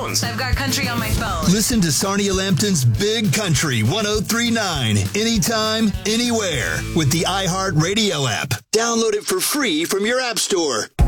headphones. I've got country on my phone. Listen to Sarnia Lampton's Big Country 103.9 anytime, anywhere with the iHeartRadio app. Download it for free from your app store.